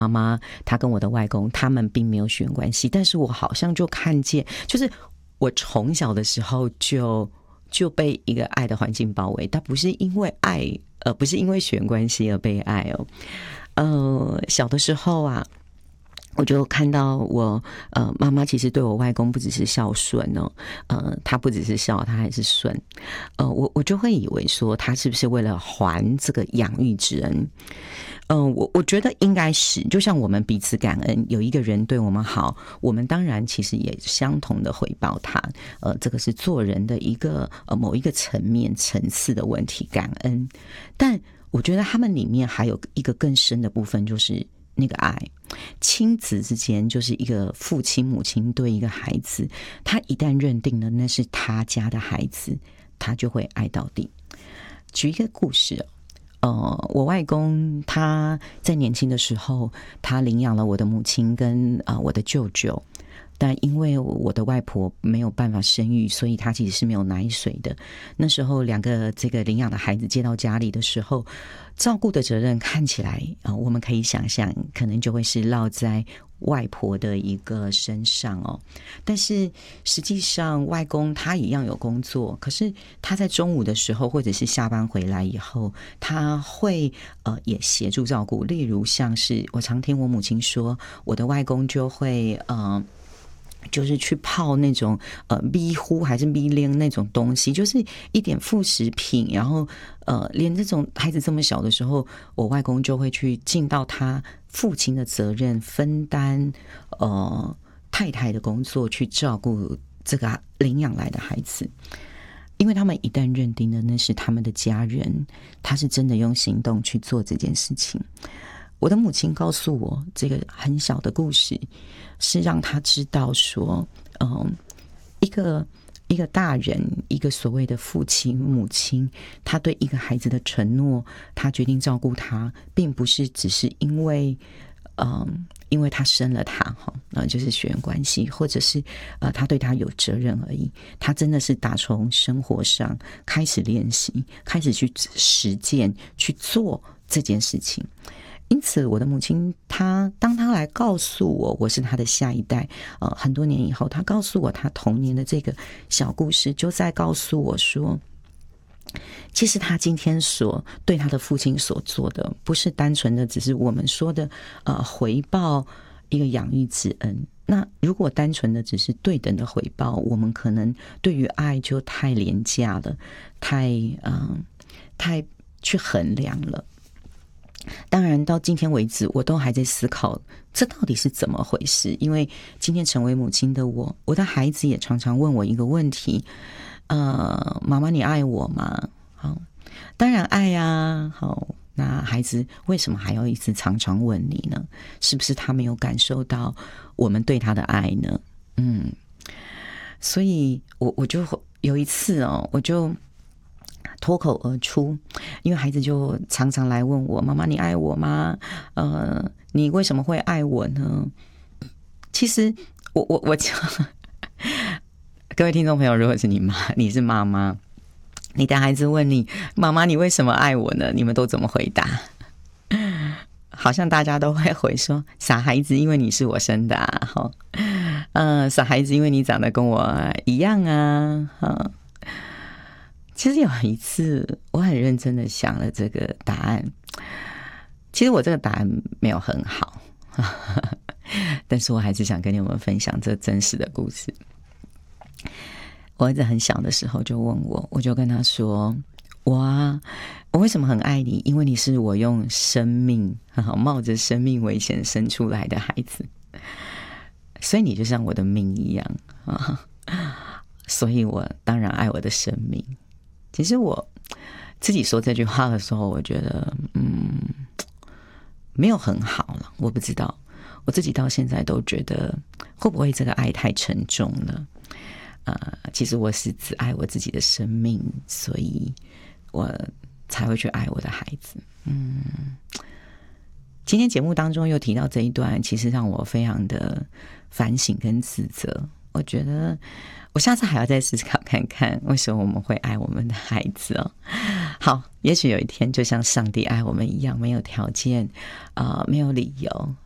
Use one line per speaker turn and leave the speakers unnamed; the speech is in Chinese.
妈妈她跟我的外公他们并没有血缘关系，但是我好像就看见，就是我从小的时候就被一个爱的环境包围，它不是因为爱，不是因为血缘关系而被爱哦。小的时候啊，我就看到我妈妈其实对我外公不只是孝顺哦，她不只是孝，她还是顺。我就会以为说她是不是为了还这个养育之恩？我觉得应该是，就像我们彼此感恩，有一个人对我们好，我们当然其实也相同的回报他。这个是做人的一个某一个层面层次的问题，感恩。但我觉得他们里面还有一个更深的部分，就是那个爱。亲子之间，就是一个父亲母亲对一个孩子，他一旦认定了那是他家的孩子，他就会爱到底。举一个故事我外公他在年轻的时候，他领养了我的母亲跟我的舅舅，但因为我的外婆没有办法生育，所以他其实是没有奶水的。那时候两个这个领养的孩子接到家里的时候，照顾的责任看起来我们可以想象，可能就会是落在外婆的一个身上哦。但是实际上外公他一样有工作，可是他在中午的时候或者是下班回来以后，他会也协助照顾。例如像是我常听我母亲说，我的外公就会就是去泡那种米糊还是米莲那种东西，就是一点副食品，然后连这种孩子这么小的时候，我外公就会去尽到他父亲的责任，分担太太的工作，去照顾这个领养来的孩子。因为他们一旦认定了那是他们的家人，他是真的用行动去做这件事情。我的母亲告诉我这个很小的故事，是让他知道说一个大人，一个所谓的父亲母亲，他对一个孩子的承诺，他决定照顾他，并不是只是因为他生了他就是血缘关系，或者是他对他有责任而已。他真的是打从生活上开始练习，开始去实践，去做这件事情。因此我的母亲当她来告诉我是她的下一代，很多年以后，她告诉我她童年的这个小故事，就在告诉我说，其实他今天所对他的父亲所做的，不是单纯的只是我们说的回报一个养育之恩。那如果单纯的只是对等的回报，我们可能对于爱就太廉价了，太去衡量了。当然到今天为止，我都还在思考这到底是怎么回事。因为今天成为母亲的我的孩子也常常问我一个问题，妈妈你爱我吗？好，当然爱啊。好，那孩子为什么还要一直常常问你呢？是不是他没有感受到我们对他的爱呢？所以我就有一次我就脱口而出，因为孩子就常常来问我，妈妈你爱我吗？你为什么会爱我呢？其实我各位听众朋友，如果是你是妈妈，你的孩子问你，妈妈你为什么爱我呢？你们都怎么回答？好像大家都会回说，傻孩子，因为你是我生的啊。傻孩子，因为你长得跟我一样啊。其实有一次我很认真的想了这个答案，其实我这个答案没有很好但是我还是想跟你们分享这真实的故事。我儿子很小的时候就问我就跟他说，我为什么很爱你？因为你是我用生命冒着生命危险生出来的孩子，所以你就像我的命一样所以我当然爱我的生命。其实我自己说这句话的时候，我觉得没有很好了，我不知道，我自己到现在都觉得会不会这个爱太沉重了。其实我是只爱我自己的生命，所以我才会去爱我的孩子。今天节目当中又提到这一段，其实让我非常的反省跟自责。我觉得我下次还要再思考看看，为什么我们会爱我们的孩子好，也许有一天就像上帝爱我们一样，没有条件没有理由